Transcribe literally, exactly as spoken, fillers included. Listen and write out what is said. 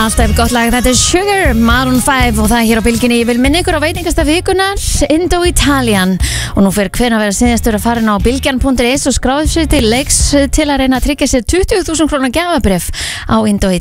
Alltaf gott lag, þetta er Sugar, Maroon five og það er hér á bylginni. Ég vil minna ykkur á veitingasta vikunar, Indo-Italian. Og nú fyrir hver að vera síðastur að fara inn á bylgjan punktur is og skráðu sér til leiks til að reyna að tryggja sér tuttugu þúsund króna gjafabréf á Indo-Italian.